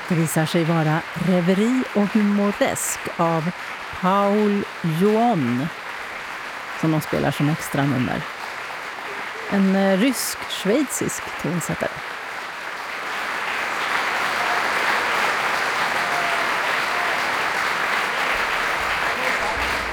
Det visar sig vara Rêverie och humoresk av Paul Joon som de spelar som extra nummer. En rysk-schweizisk tonsättare.